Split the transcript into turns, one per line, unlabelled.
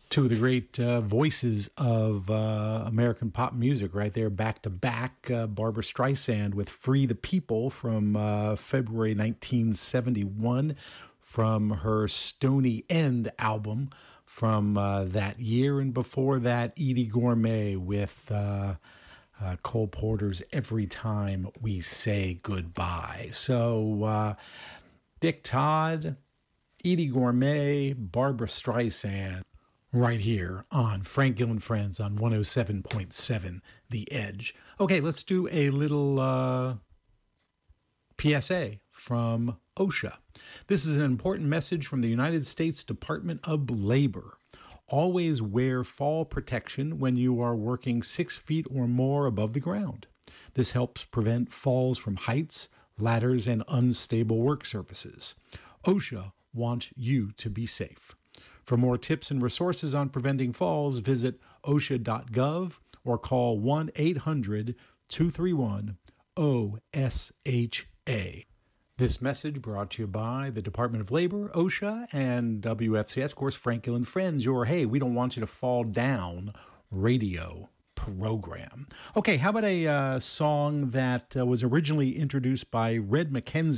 Two of the great voices of American pop music right there, back to back. Barbra Streisand with Free the People from February 1971 from her Stony End album from that year. And before that, Edie Gourmet with Cole Porter's Every Time We Say Goodbye. So Dick Todd, Edie Gourmet, Barbra Streisand, right here on Frank Gill and Friends on 107.7 The Edge. Okay, let's do a little PSA from OSHA. This is an important message from the United States Department of Labor. Always wear fall protection when you are working 6 feet or more above the ground. This helps prevent falls from heights, ladders, and unstable work surfaces. OSHA wants you to be safe. For more tips and resources on preventing falls, visit OSHA.gov or call 1-800-231-OSHA. This message brought to you by the Department of Labor, OSHA, and WFCS, of course, Frank Gill and Friends, your Hey, We Don't Want You to Fall Down radio program. Okay, how about a song that was originally introduced by Red McKenzie